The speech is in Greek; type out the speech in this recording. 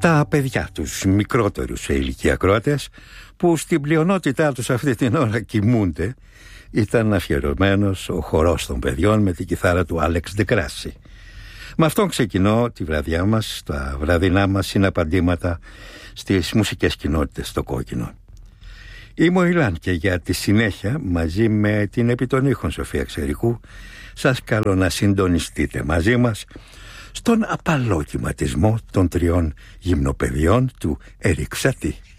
Τα παιδιά τους, μικρότερους σε ηλικία ακροατές, που στην πλειονότητά τους αυτή την ώρα κοιμούνται, ήταν αφιερωμένος ο χορός των παιδιών με την κιθάρα του Άλεξ Ντεκράση. Με αυτόν ξεκινώ τη βραδιά μας, τα βραδινά μας συναπαντήματα στις μουσικές κοινότητες στο Κόκκινο. Είμαι ο Ηλάν και για τη συνέχεια, μαζί με την επί των ήχων Σοφία Ξερικού, σας καλώ να συντονιστείτε μαζί μας στον απαλό κυματισμό των τριών γυμνοπαιδιών του Ερικ Σατή.